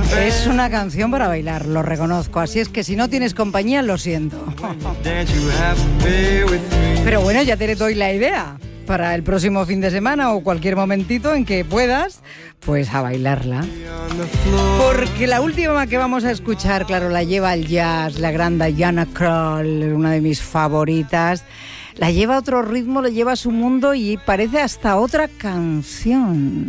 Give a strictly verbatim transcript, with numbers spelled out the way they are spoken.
Es una canción para bailar, lo reconozco. Así es que si no tienes compañía, lo siento. Pero bueno, ya te doy la idea. Para el próximo fin de semana o cualquier momentito en que puedas, pues a bailarla. Porque la última que vamos a escuchar, claro, la lleva el jazz, la gran Diana Krall, una de mis favoritas. La lleva a otro ritmo, la lleva a su mundo y parece hasta otra canción.